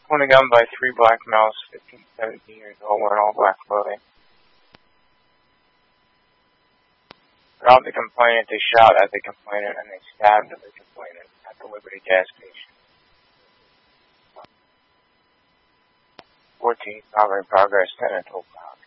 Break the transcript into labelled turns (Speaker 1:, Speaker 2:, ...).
Speaker 1: Owned a gun by three black males, 15 to 17 years old, wearing all black clothing. Robbed the complainant, they shot at the complainant, and they stabbed the complainant at the Liberty gas station. 14, robbery in progress, 10 at 12 o'clock.